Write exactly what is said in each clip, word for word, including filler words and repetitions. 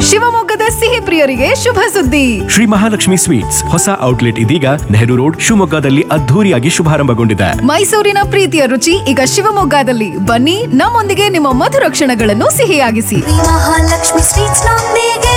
ಶಿವಮೊಗ್ಗದ ಸಿಹಿ ಪ್ರಿಯರಿಗೆ ಶುಭ ಸುದ್ದಿ. ಶ್ರೀ ಮಹಾಲಕ್ಷ್ಮಿ ಸ್ವೀಟ್ಸ್ ಹೊಸ ಔಟ್ಲೆಟ್ ಇದೀಗ ನೆಹರು ರೋಡ್ ಶಿವಮೊಗ್ಗದಲ್ಲಿ ಅದ್ಧೂರಿಯಾಗಿ ಶುಭಾರಂಭಗೊಂಡಿದೆ. ಮೈಸೂರಿನ ಪ್ರೀತಿಯ ರುಚಿ ಈಗ ಶಿವಮೊಗ್ಗದಲ್ಲಿ. ಬನ್ನಿ, ನಮ್ಮೊಂದಿಗೆ ನಿಮ್ಮ ಮಧುರ ಕ್ಷಣಗಳನ್ನು ಸಿಹಿಯಾಗಿಸಿ. ಮಹಾಲಕ್ಷ್ಮಿ ಸ್ವೀಟ್ಸ್ ನೊಂದಿಗೆ.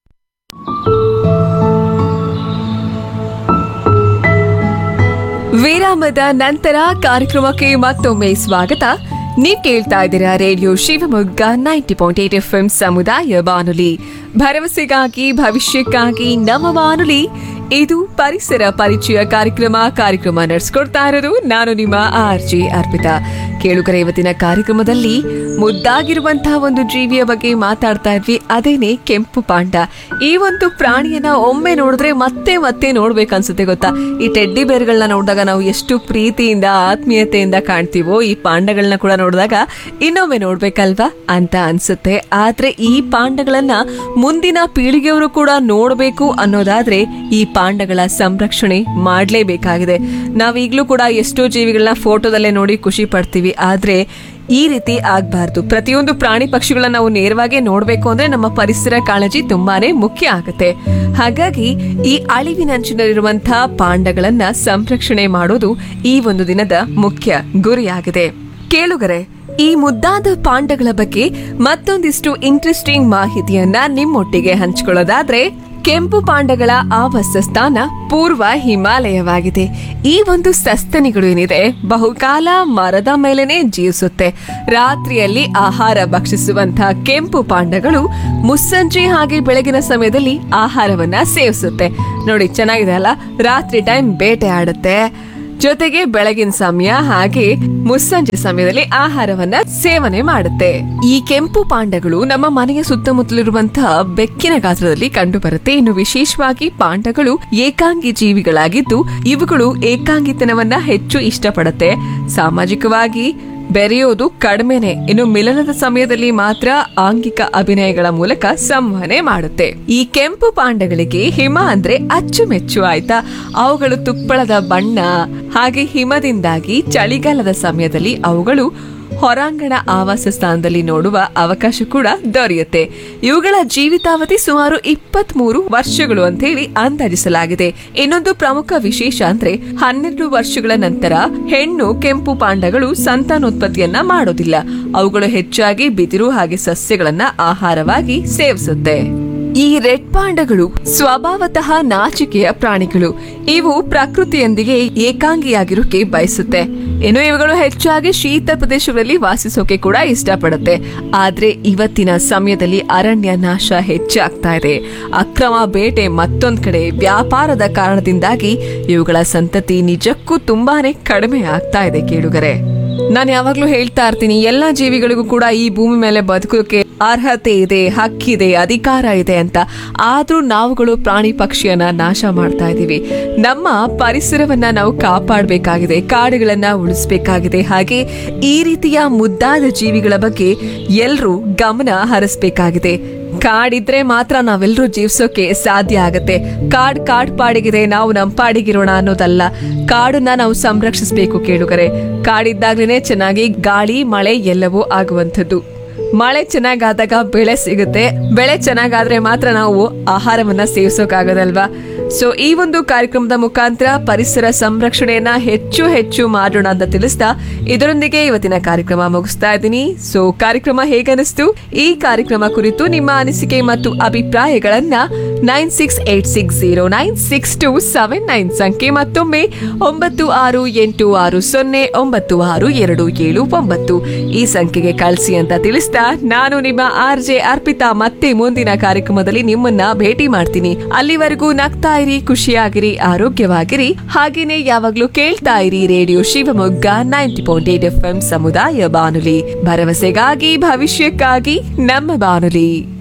ವಿರಾಮದ ನಂತರ ಕಾರ್ಯಕ್ರಮಕ್ಕೆ ಮತ್ತೊಮ್ಮೆ ಸ್ವಾಗತ. ನೀವ್ ಕೇಳ್ತಾ ಇದ್ದೀರಾ radio Shivamogga ninety point eight F M ಸಮುದಾಯ ಬಾನುಲಿ, ಭರವಸೆಗಾಗಿ ಭವಿಷ್ಯಕ್ಕಾಗಿ ನಮ್ಮ ಬಾನುಲಿ. ಇದು ಪರಿಸರ ಪರಿಚಯ ಕಾರ್ಯಕ್ರಮ ಕಾರ್ಯಕ್ರಮ ನಡೆಸ್ಕೊಡ್ತಾ ಇರೋದು ನಾನು ನಿಮ್ಮ ಆರ್ ಜೆ ಅರ್ಪಿತಾ. ಕೇಳುಗರೆ, ಇವತ್ತಿನ ಕಾರ್ಯಕ್ರಮದಲ್ಲಿ ಮುದ್ದಾಗಿರುವಂತಹ ಒಂದು ಜೀವಿಯ ಬಗ್ಗೆ ಮಾತಾಡ್ತಾ ಇದ್ವಿ. ಅದೇನೆ ಕೆಂಪು ಪಾಂಡ. ಈ ಒಂದು ಪ್ರಾಣಿಯನ್ನ ಒಮ್ಮೆ ನೋಡಿದ್ರೆ ಮತ್ತೆ ಮತ್ತೆ ನೋಡ್ಬೇಕನ್ಸುತ್ತೆ ಗೊತ್ತಾ. ಈ ಟೆಡ್ಡಿ ಬೇರ್ಗಳನ್ನ ನೋಡಿದಾಗ ನಾವು ಎಷ್ಟು ಪ್ರೀತಿಯಿಂದ ಆತ್ಮೀಯತೆಯಿಂದ ಕಾಣ್ತೀವೋ, ಈ ಪಾಂಡಗಳನ್ನ ಕೂಡ ನೋಡಿದಾಗ ಇನ್ನೊಮ್ಮೆ ನೋಡ್ಬೇಕಲ್ವಾ ಅಂತ ಅನ್ಸುತ್ತೆ. ಆದ್ರೆ ಈ ಪಾಂಡಗಳನ್ನ ಮುಂದಿನ ಪೀಳಿಗೆಯವರು ಕೂಡ ನೋಡ್ಬೇಕು ಅನ್ನೋದಾದ್ರೆ ಈ ಪಾಂಡಗಳ ಸಂರಕ್ಷಣೆ ಮಾಡ್ಲೇಬೇಕಾಗಿದೆ. ನಾವೀಗ್ಲೂ ಕೂಡ ಎಷ್ಟೋ ಜೀವಿಗಳನ್ನ ಫೋಟೋದಲ್ಲೇ ನೋಡಿ ಖುಷಿ ಪಡ್ತೀವಿ. ಆದ್ರೆ ಈ ರೀತಿ ಆಗ್ಬಾರ್ದು. ಪ್ರತಿಯೊಂದು ಪ್ರಾಣಿ ಪಕ್ಷಿಗಳನ್ನ ನಾವು ನೇರವಾಗಿ ನೋಡ್ಬೇಕು ಅಂದ್ರೆ ನಮ್ಮ ಪರಿಸರ ಕಾಳಜಿ ತುಂಬಾನೇ ಮುಖ್ಯ ಆಗುತ್ತೆ. ಹಾಗಾಗಿ ಈ ಅಳಿವಿನಂಚಿನಲ್ಲಿರುವಂತಹ ಪಾಂಡಗಳನ್ನ ಸಂರಕ್ಷಣೆ ಮಾಡೋದು ಈ ಒಂದು ದಿನದ ಮುಖ್ಯ ಗುರಿಯಾಗಿದೆ. ಕೇಳುಗರೆ, ಈ ಮುದ್ದಾದ ಪಾಂಡಗಳ ಬಗ್ಗೆ ಮತ್ತೊಂದಿಷ್ಟು ಇಂಟ್ರೆಸ್ಟಿಂಗ್ ಮಾಹಿತಿಯನ್ನ ನಿಮ್ಮೊಟ್ಟಿಗೆ ಹಂಚಿಕೊಳ್ಳೋದಾದ್ರೆ, ಕೆಂಪು ಪಾಂಡಗಳ ಆವಾಸ ಸ್ಥಾನ ಪೂರ್ವ ಹಿಮಾಲಯವಾಗಿದೆ. ಈ ಒಂದು ಸಸ್ತನಿಗಳು ಏನಿದೆ ಬಹುಕಾಲ ಮರದ ಮೇಲೆನೆ ಜೀವಿಸುತ್ತೆ. ರಾತ್ರಿಯಲ್ಲಿ ಆಹಾರ ಭಕ್ಷಿಸುವಂತಹ ಕೆಂಪು ಪಾಂಡಗಳು ಮುಸ್ಸಂಜೆ ಹಾಗೆ ಬೆಳಗಿನ ಸಮಯದಲ್ಲಿ ಆಹಾರವನ್ನ ಸೇವಿಸುತ್ತೆ. ನೋಡಿ, ಚೆನ್ನಾಗಿದೆ ಅಲ್ಲ. ರಾತ್ರಿ ಟೈಮ್ ಬೇಟೆ ಆಡುತ್ತೆ, ಜೊತೆಗೆ ಬೆಳಗಿನ ಸಮಯ ಹಾಗೆ ಮುಸ್ಸಂಜೆ ಸಮಯದಲ್ಲಿ ಆಹಾರವನ್ನ ಸೇವನೆ ಮಾಡುತ್ತೆ. ಈ ಕೆಂಪು ಪಾಂಡಗಳು ನಮ್ಮ ಮನೆಯ ಸುತ್ತಮುತ್ತಲಿರುವಂತಹ ಬೆಕ್ಕಿನ ಗಾತ್ರದಲ್ಲಿ ಕಂಡು ಬರುತ್ತೆ. ಇನ್ನು ವಿಶೇಷವಾಗಿ ಪಾಂಡಗಳು ಏಕಾಂಗಿ ಜೀವಿಗಳಾಗಿದ್ದು ಇವುಗಳು ಏಕಾಂಗಿತನವನ್ನ ಹೆಚ್ಚು ಇಷ್ಟಪಡುತ್ತೆ. ಸಾಮಾಜಿಕವಾಗಿ ಬೆರೆಯೋದು ಕಡಿಮೆನೆ. ಇನ್ನು ಮಿಲನದ ಸಮಯದಲ್ಲಿ ಮಾತ್ರ ಆಂಗಿಕ ಅಭಿನಯಗಳ ಮೂಲಕ ಸಂವಹನೆ ಮಾಡುತ್ತೆ. ಈ ಕೆಂಪು ಪಾಂಡಗಳಿಗೆ ಹಿಮ ಅಂದ್ರೆ ಅಚ್ಚುಮೆಚ್ಚು ಆಯ್ತಾ. ಅವುಗಳು ತುಪ್ಪಳದ ಬಣ್ಣ ಹಾಗೆ ಹಿಮದಿಂದಾಗಿ ಚಳಿಗಾಲದ ಸಮಯದಲ್ಲಿ ಅವುಗಳು ಹೊರಾಂಗಣ ಆವಾಸ ಸ್ಥಾನದಲ್ಲಿ ನೋಡುವ ಅವಕಾಶ ಕೂಡ ದೊರೆಯುತ್ತೆ. ಇವುಗಳ ಜೀವಿತಾವಧಿ ಸುಮಾರು ಇಪ್ಪತ್ತ್ ಮೂರು ವರ್ಷಗಳು ಅಂತ ಹೇಳಿ ಅಂದಾಜಿಸಲಾಗಿದೆ. ಇನ್ನೊಂದು ಪ್ರಮುಖ ವಿಶೇಷ ಅಂದ್ರೆ ಹನ್ನೆರಡು ವರ್ಷಗಳ ನಂತರ ಹೆಣ್ಣು ಕೆಂಪು ಪಾಂಡಗಳು ಸಂತಾನೋತ್ಪತ್ತಿಯನ್ನ ಮಾಡೋದಿಲ್ಲ. ಅವುಗಳು ಹೆಚ್ಚಾಗಿ ಬಿದಿರು ಹಾಗೆ ಸಸ್ಯಗಳನ್ನ ಆಹಾರವಾಗಿ ಸೇವಿಸುತ್ತೆ. ಈ ರೆಡ್ ಪಾಂಡಗಳು ಸ್ವಭಾವತಃ ನಾಚಿಕೆಯ ಪ್ರಾಣಿಗಳು. ಇವು ಪ್ರಕೃತಿಯೊಂದಿಗೆ ಏಕಾಂಗಿಯಾಗಿರೋಕೆ ಬಯಸುತ್ತೆ. ಇನ್ನು ಇವುಗಳು ಹೆಚ್ಚಾಗಿ ಶೀತ ಪ್ರದೇಶಗಳಲ್ಲಿ ವಾಸಿಸೋಕೆ ಕೂಡ ಇಷ್ಟಪಡುತ್ತೆ. ಆದ್ರೆ ಇವತ್ತಿನ ಸಮಯದಲ್ಲಿ ಅರಣ್ಯ ನಾಶ ಹೆಚ್ಚಾಗ್ತಾ ಇದೆ. ಅಕ್ರಮ ಬೇಟೆ ಮತ್ತೊಂದ್ ಕಡೆ ವ್ಯಾಪಾರದ ಕಾರಣದಿಂದಾಗಿ ಇವುಗಳ ಸಂತತಿ ನಿಜಕ್ಕೂ ತುಂಬಾನೇ ಕಡಿಮೆ ಆಗ್ತಾ ಇದೆ. ಕೇಳುಗರೆ, ನಾನು ಯಾವಾಗ್ಲೂ ಹೇಳ್ತಾ ಇರ್ತೀನಿ, ಎಲ್ಲಾ ಜೀವಿಗಳಿಗೂ ಕೂಡ ಈ ಭೂಮಿ ಮೇಲೆ ಬದುಕೋಕೆ ಅರ್ಹತೆ ಇದೆ, ಹಕ್ಕಿದೆ, ಅಧಿಕಾರ ಇದೆ ಅಂತ. ಆದ್ರೂ ನಾವುಗಳು ಪ್ರಾಣಿ ಪಕ್ಷಿಯನ್ನ ನಾಶ ಮಾಡ್ತಾ ಇದೀವಿ. ನಮ್ಮ ಪರಿಸರವನ್ನ ನಾವು ಕಾಪಾಡಬೇಕಾಗಿದೆ, ಕಾಡುಗಳನ್ನ ಉಳಿಸಬೇಕಾಗಿದೆ. ಹಾಗೆ ಈ ರೀತಿಯ ಮುದ್ದಾದ ಜೀವಿಗಳ ಬಗ್ಗೆ ಎಲ್ರೂ ಗಮನ ಹರಿಸಬೇಕಾಗಿದೆ. ಕಾಡಿದ್ರೆ ಮಾತ್ರ ನಾವೆಲ್ಲರೂ ಜೀವಿಸೋಕೆ ಸಾಧ್ಯ ಆಗತ್ತೆ. ಕಾಡ್ ಕಾಡ್ ಪಾಡಿಗಿದೆ, ನಾವು ನಮ್ ಪಾಡಿಗಿರೋಣ ಅನ್ನೋದಲ್ಲ. ಕಾಡನ್ನ ನಾವು ಸಂರಕ್ಷಿಸಬೇಕು. ಕೇಳುಗರೆ, ಕಾಡಿದ್ದಾಗ್ಲೇನೆ ಚೆನ್ನಾಗಿ ಗಾಳಿ ಮಳೆ ಎಲ್ಲವೂ ಆಗುವಂಥದ್ದು. ಮಳೆ ಚೆನ್ನಾಗಾದಾಗ ಬೆಳೆ ಸಿಗುತ್ತೆ. ಬೆಳೆ ಚೆನ್ನಾಗಾದ್ರೆ ಮಾತ್ರ ನಾವು ಆಹಾರವನ್ನ ಸೇವಿಸೋಕಾಗದಲ್ವಾ. ಸೊ ಈ ಒಂದು ಕಾರ್ಯಕ್ರಮದ ಮುಖಾಂತರ ಪರಿಸರ ಸಂರಕ್ಷಣೆಯನ್ನ ಹೆಚ್ಚು ಹೆಚ್ಚು ಮಾಡೋಣ ಅಂತ ತಿಳಿಸ್ತಾ ಇದರೊಂದಿಗೆ ಇವತ್ತಿನ ಕಾರ್ಯಕ್ರಮ ಮುಗಿಸ್ತಾ ಇದ್ದೀನಿ. ಸೊ ಕಾರ್ಯಕ್ರಮ ಹೇಗನಿಸ್ತು? ಈ ಕಾರ್ಯಕ್ರಮ ಕುರಿತು ನಿಮ್ಮ ಅನಿಸಿಕೆ ಮತ್ತು ಅಭಿಪ್ರಾಯಗಳನ್ನ nine six eight six zero nine six two seven nine ಸಂಖ್ಯೆ ಮತ್ತೊಮ್ಮೆ ಒಂಬತ್ತು ಆರು ಎಂಟು ಆರು ಸೊನ್ನೆ ಒಂಬತ್ತು ಆರು ಎರಡು ಏಳು ಒಂಬತ್ತು ಈ ಸಂಖ್ಯೆಗೆ ಕಳಿಸಿ ಅಂತ ತಿಳಿಸ್ತಾ ನಾನು ನಿಮ್ಮ ಆರ್ ಜೆ ಅರ್ಪಿತಾ ಮತ್ತೆ ಮುಂದಿನ ಕಾರ್ಯಕ್ರಮದಲ್ಲಿ ನಿಮ್ಮನ್ನ ಭೇಟಿ ಮಾಡ್ತೀನಿ. ಅಲ್ಲಿವರೆಗೂ ನಗ್ತಾ ಇರಿ, ಖುಷಿಯಾಗಿರಿ, ಆರೋಗ್ಯವಾಗಿರಿ. ಹಾಗೇನೆ ಯಾವಾಗ್ಲೂ ಕೇಳ್ತಾ ಇರಿ radio Shivamogga ninety point eight F M ಸಮುದಾಯ ಬಾನುಲಿ, ಭರವಸೆಗಾಗಿ ಭವಿಷ್ಯಕ್ಕಾಗಿ ನಮ್ಮ ಬಾನುಲಿ.